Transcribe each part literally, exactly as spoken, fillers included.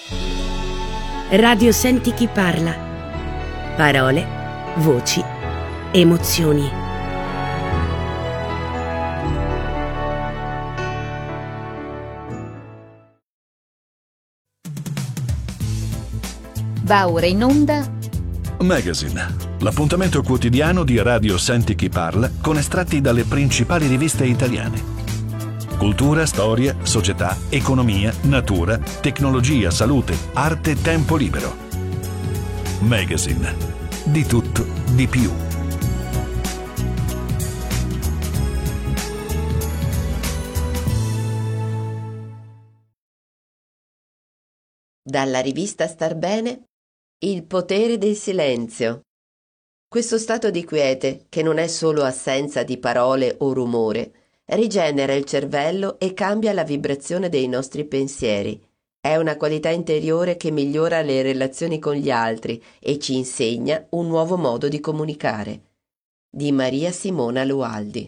Radio Senti chi parla. Parole, voci, emozioni. Va ora in onda Magazine, l'appuntamento quotidiano di Radio Senti chi parla con estratti dalle principali riviste italiane. Cultura, storia, società, economia, natura, tecnologia, salute, arte, tempo libero. Magazine. Di tutto, di più. Dalla rivista Star Bene, Il potere del silenzio. Questo stato di quiete, che non è solo assenza di parole o rumore, rigenera il cervello e cambia la vibrazione dei nostri pensieri. È una qualità interiore che migliora le relazioni con gli altri e ci insegna un nuovo modo di comunicare. Di Maria Simona Lualdi.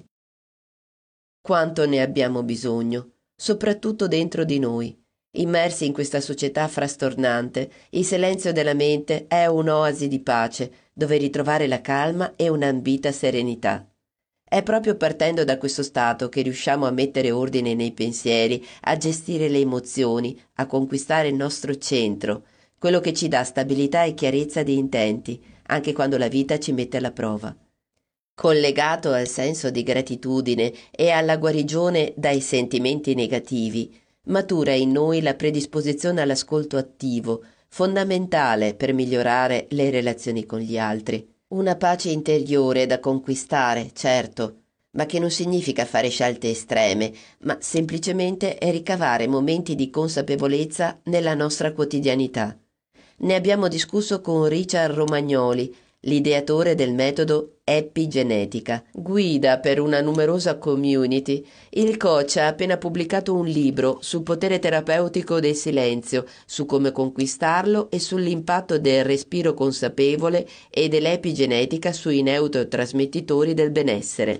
Quanto ne abbiamo bisogno, soprattutto dentro di noi. Immersi in questa società frastornante, il silenzio della mente è un'oasi di pace dove ritrovare la calma e un'ambita serenità. È proprio partendo da questo stato che riusciamo a mettere ordine nei pensieri, a gestire le emozioni, a conquistare il nostro centro, quello che ci dà stabilità e chiarezza di intenti, anche quando la vita ci mette alla prova. Collegato al senso di gratitudine e alla guarigione dai sentimenti negativi, matura in noi la predisposizione all'ascolto attivo, fondamentale per migliorare le relazioni con gli altri. Una pace interiore da conquistare, certo, ma che non significa fare scelte estreme, ma semplicemente è ricavare momenti di consapevolezza nella nostra quotidianità. Ne abbiamo discusso con Richard Romagnoli, l'ideatore del metodo epigenetica, guida per una numerosa community. Il coach ha appena pubblicato un libro sul potere terapeutico del silenzio, su come conquistarlo e sull'impatto del respiro consapevole e dell'epigenetica sui neurotrasmettitori del benessere.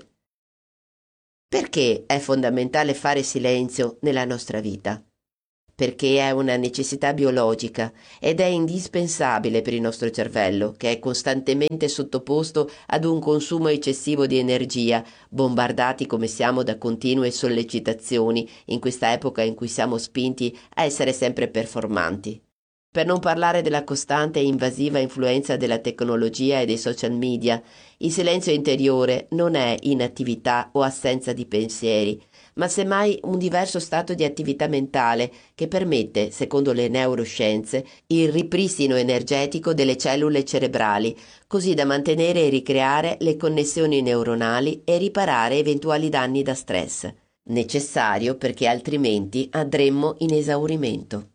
Perché è fondamentale fare silenzio nella nostra vita? Perché è una necessità biologica ed è indispensabile per il nostro cervello, che è costantemente sottoposto ad un consumo eccessivo di energia, bombardati come siamo da continue sollecitazioni in questa epoca in cui siamo spinti a essere sempre performanti. Per non parlare della costante e invasiva influenza della tecnologia e dei social media, il silenzio interiore non è inattività o assenza di pensieri, ma semmai un diverso stato di attività mentale che permette, secondo le neuroscienze, il ripristino energetico delle cellule cerebrali, così da mantenere e ricreare le connessioni neuronali e riparare eventuali danni da stress, necessario perché altrimenti andremmo in esaurimento.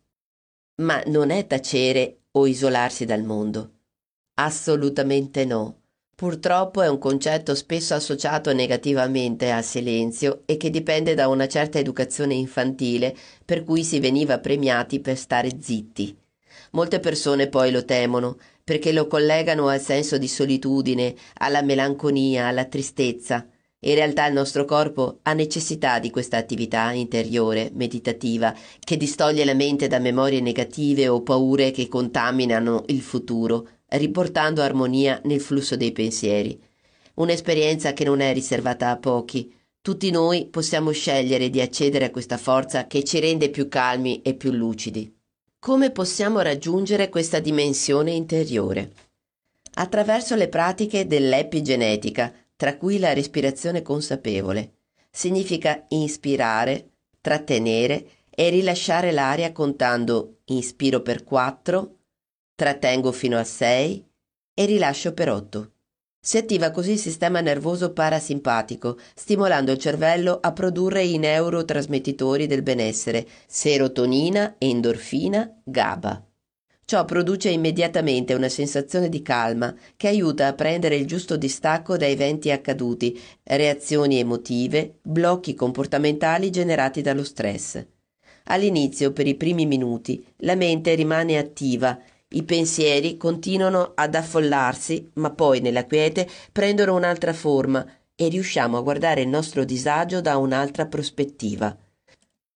Ma non è tacere o isolarsi dal mondo. Assolutamente no. Purtroppo è un concetto spesso associato negativamente al silenzio e che dipende da una certa educazione infantile per cui si veniva premiati per stare zitti. Molte persone poi lo temono perché lo collegano al senso di solitudine, alla melanconia, alla tristezza. In realtà il nostro corpo ha necessità di questa attività interiore, meditativa, che distoglie la mente da memorie negative o paure che contaminano il futuro, riportando armonia nel flusso dei pensieri. Un'esperienza che non è riservata a pochi. Tutti noi possiamo scegliere di accedere a questa forza che ci rende più calmi e più lucidi. Come possiamo raggiungere questa dimensione interiore? Attraverso le pratiche dell'epigenetica, tra cui la respirazione consapevole. Significa inspirare, trattenere e rilasciare l'aria contando inspiro per quattro, trattengo fino a sei e rilascio per otto. Si attiva così il sistema nervoso parasimpatico, stimolando il cervello a produrre i neurotrasmettitori del benessere, serotonina, endorfina, GABA. Ciò produce immediatamente una sensazione di calma che aiuta a prendere il giusto distacco da eventi accaduti, reazioni emotive, blocchi comportamentali generati dallo stress. All'inizio, per i primi minuti, la mente rimane attiva, i pensieri continuano ad affollarsi, ma poi nella quiete prendono un'altra forma e riusciamo a guardare il nostro disagio da un'altra prospettiva.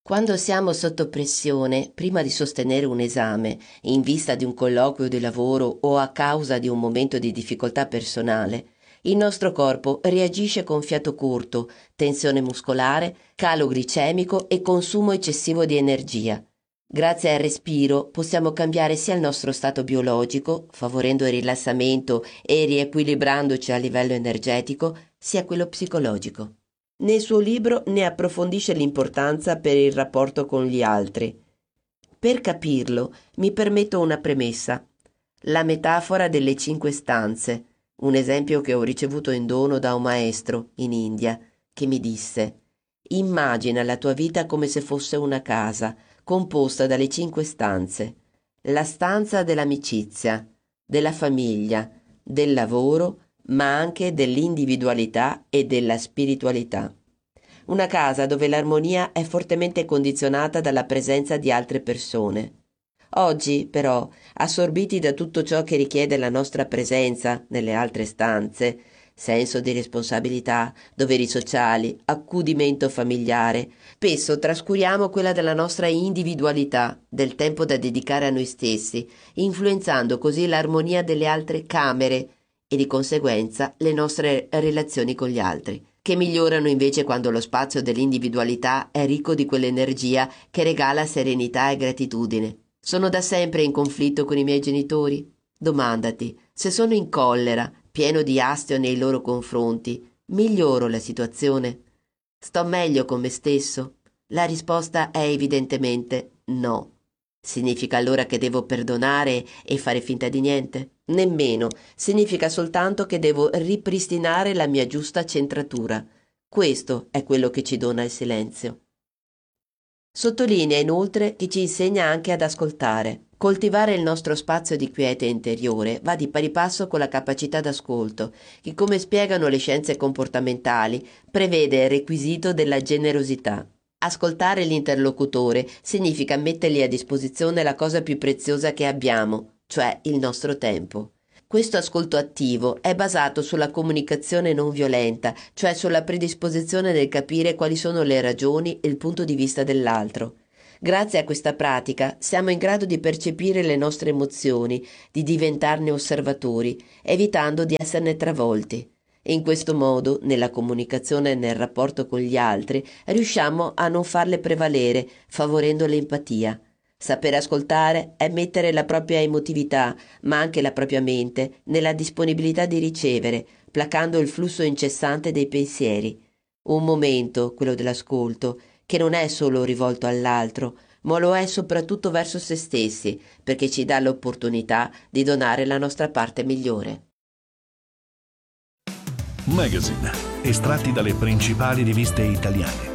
Quando siamo sotto pressione, prima di sostenere un esame, in vista di un colloquio di lavoro o a causa di un momento di difficoltà personale, il nostro corpo reagisce con fiato corto, tensione muscolare, calo glicemico e consumo eccessivo di energia. Grazie al respiro possiamo cambiare sia il nostro stato biologico, favorendo il rilassamento e riequilibrandoci a livello energetico, sia quello psicologico. Nel suo libro ne approfondisce l'importanza per il rapporto con gli altri. Per capirlo, mi permetto una premessa. La metafora delle cinque stanze, un esempio che ho ricevuto in dono da un maestro in India, che mi disse: immagina la tua vita come se fosse una casa, composta dalle cinque stanze. La stanza dell'amicizia, della famiglia, del lavoro, ma anche dell'individualità e della spiritualità. Una casa dove l'armonia è fortemente condizionata dalla presenza di altre persone. Oggi, però, assorbiti da tutto ciò che richiede la nostra presenza nelle altre stanze, senso di responsabilità, doveri sociali, accudimento familiare, spesso trascuriamo quella della nostra individualità, del tempo da dedicare a noi stessi, influenzando così l'armonia delle altre camere e di conseguenza le nostre relazioni con gli altri, che migliorano invece quando lo spazio dell'individualità è ricco di quell'energia che regala serenità e gratitudine. Sono da sempre in conflitto con i miei genitori? Domandati, se sono in collera, pieno di astio nei loro confronti, miglioro la situazione? Sto meglio con me stesso? La risposta è evidentemente no. Significa allora che devo perdonare e fare finta di niente? Nemmeno. Significa soltanto che devo ripristinare la mia giusta centratura. Questo è quello che ci dona il silenzio. Sottolinea inoltre che ci insegna anche ad ascoltare. Coltivare il nostro spazio di quiete interiore va di pari passo con la capacità d'ascolto, che, come spiegano le scienze comportamentali, prevede il requisito della generosità. Ascoltare l'interlocutore significa mettergli a disposizione la cosa più preziosa che abbiamo, cioè il nostro tempo. Questo ascolto attivo è basato sulla comunicazione non violenta, cioè sulla predisposizione nel capire quali sono le ragioni e il punto di vista dell'altro. Grazie a questa pratica siamo in grado di percepire le nostre emozioni, di diventarne osservatori, evitando di esserne travolti. E in questo modo, nella comunicazione e nel rapporto con gli altri, riusciamo a non farle prevalere, favorendo l'empatia. Sapere ascoltare è mettere la propria emotività, ma anche la propria mente, nella disponibilità di ricevere, placando il flusso incessante dei pensieri. Un momento, quello dell'ascolto, che non è solo rivolto all'altro, ma lo è soprattutto verso se stessi, perché ci dà l'opportunità di donare la nostra parte migliore. Magazine, estratti dalle principali riviste italiane.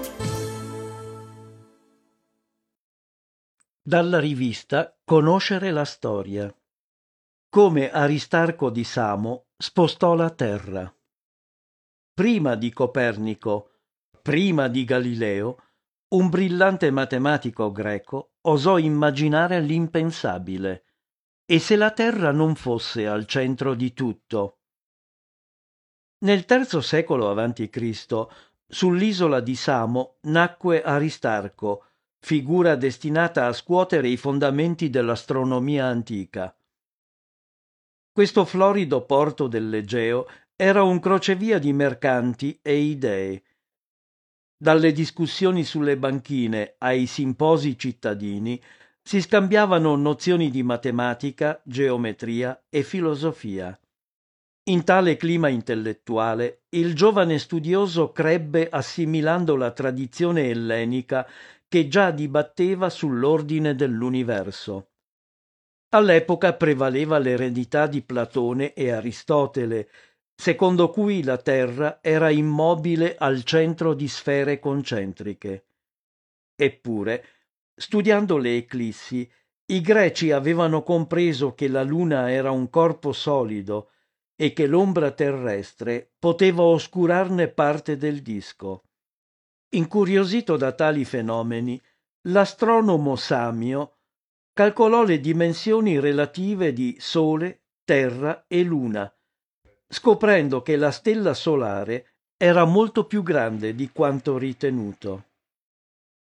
Dalla rivista Conoscere la storia. Come Aristarco di Samo spostò la Terra. Prima di Copernico, prima di Galileo, un brillante matematico greco osò immaginare l'impensabile. E se la Terra non fosse al centro di tutto? Nel terzo secolo avanti Cristo, sull'isola di Samo nacque Aristarco, figura destinata a scuotere i fondamenti dell'astronomia antica. Questo florido porto dell'Egeo era un crocevia di mercanti e idee. Dalle discussioni sulle banchine ai simposi cittadini si scambiavano nozioni di matematica, geometria e filosofia. In tale clima intellettuale, il giovane studioso crebbe assimilando la tradizione ellenica che già dibatteva sull'ordine dell'universo. All'epoca prevaleva l'eredità di Platone e Aristotele, secondo cui la Terra era immobile al centro di sfere concentriche. Eppure, studiando le eclissi, i greci avevano compreso che la Luna era un corpo solido e che l'ombra terrestre poteva oscurarne parte del disco. Incuriosito da tali fenomeni, l'astronomo Samio calcolò le dimensioni relative di Sole, Terra e Luna, scoprendo che la stella solare era molto più grande di quanto ritenuto.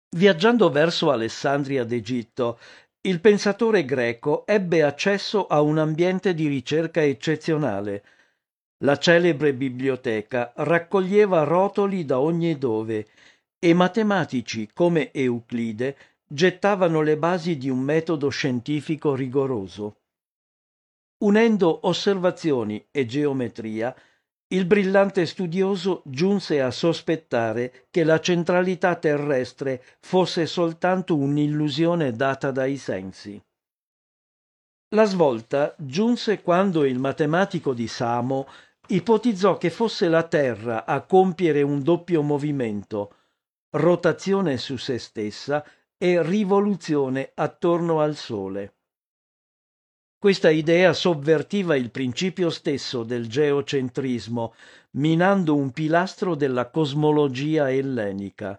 Viaggiando verso Alessandria d'Egitto, il pensatore greco ebbe accesso a un ambiente di ricerca eccezionale. La celebre biblioteca raccoglieva rotoli da ogni dove e matematici come Euclide gettavano le basi di un metodo scientifico rigoroso. Unendo osservazioni e geometria, il brillante studioso giunse a sospettare che la centralità terrestre fosse soltanto un'illusione data dai sensi. La svolta giunse quando il matematico di Samo ipotizzò che fosse la Terra a compiere un doppio movimento, rotazione su se stessa e rivoluzione attorno al Sole. Questa idea sovvertiva il principio stesso del geocentrismo, minando un pilastro della cosmologia ellenica.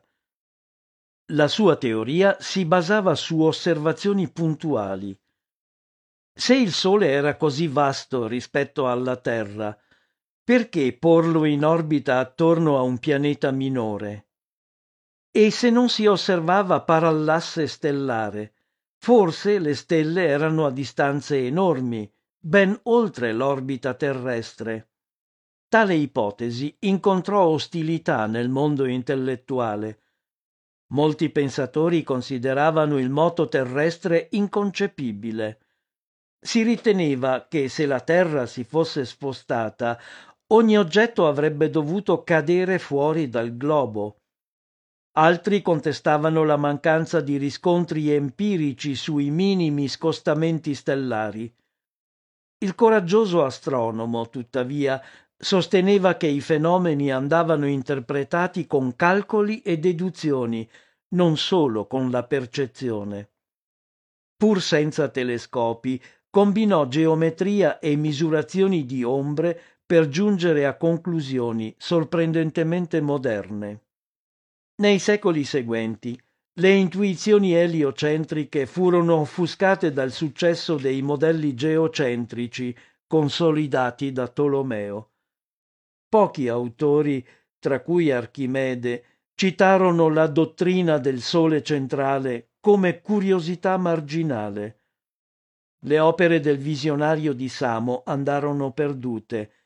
La sua teoria si basava su osservazioni puntuali. Se il Sole era così vasto rispetto alla Terra, perché porlo in orbita attorno a un pianeta minore? E se non si osservava parallasse stellare, forse le stelle erano a distanze enormi, ben oltre l'orbita terrestre. Tale ipotesi incontrò ostilità nel mondo intellettuale. Molti pensatori consideravano il moto terrestre inconcepibile. Si riteneva che se la Terra si fosse spostata, ogni oggetto avrebbe dovuto cadere fuori dal globo. Altri contestavano la mancanza di riscontri empirici sui minimi scostamenti stellari. Il coraggioso astronomo, tuttavia, sosteneva che i fenomeni andavano interpretati con calcoli e deduzioni, non solo con la percezione. Pur senza telescopi, combinò geometria e misurazioni di ombre per giungere a conclusioni sorprendentemente moderne. Nei secoli seguenti, le intuizioni eliocentriche furono offuscate dal successo dei modelli geocentrici consolidati da Tolomeo. Pochi autori, tra cui Archimede, citarono la dottrina del Sole centrale come curiosità marginale. Le opere del visionario di Samo andarono perdute